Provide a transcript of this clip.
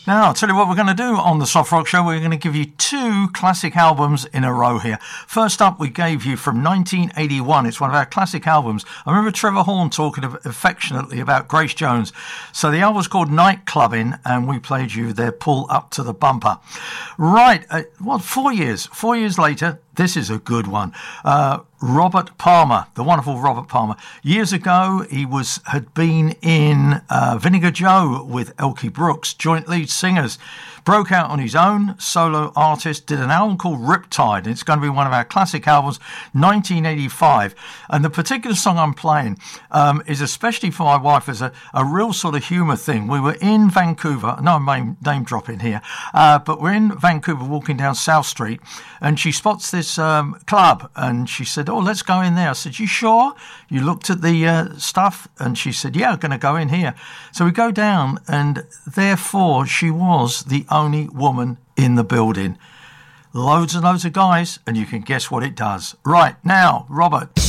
Now, I'll tell you what we're going to do on the Soft Rock Show. We're going to give you two classic albums in a row here. First up, we gave you from 1981. It's one of our classic albums. I remember Trevor Horn talking affectionately about Grace Jones. So the album's called Night Clubbing, and we played you their Pull Up to the Bumper. Right, 4 years later, this is a good one. Robert Palmer, the wonderful Robert Palmer. Years ago, he had been in Vinegar Joe with Elkie Brooks, joint lead singers. Broke out on his own, solo artist, did an album called Riptide. It's going to be one of our classic albums, 1985. And the particular song I'm playing is especially for my wife as a real sort of humour thing. We were in Vancouver, no name dropping here, but we're in Vancouver walking down South Street, and she spots this club, and she said, "Oh, let's go in there." I said, "You sure? You looked at the stuff?" And she said, "Yeah, I'm going to go in here." So we go down, and therefore she was the only woman in the building. Loads and loads of guys, and you can guess what it does. Right, now, Robert.